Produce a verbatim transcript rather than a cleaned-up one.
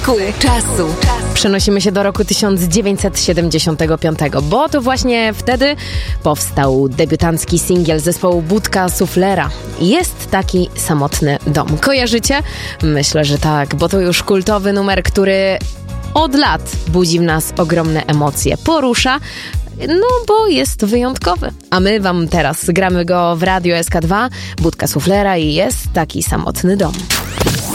Czasu. Przenosimy się do roku tysiąc dziewięćset siedemdziesiątego piątego, bo to właśnie wtedy powstał debiutancki singiel zespołu Budka Suflera. Jest taki samotny dom. Kojarzycie? Myślę, że tak, bo to już kultowy numer, który od lat budzi w nas ogromne emocje. Porusza, no bo jest wyjątkowy. A my wam teraz gramy go w Radio S K dwa, Budka Suflera i Jest taki samotny dom.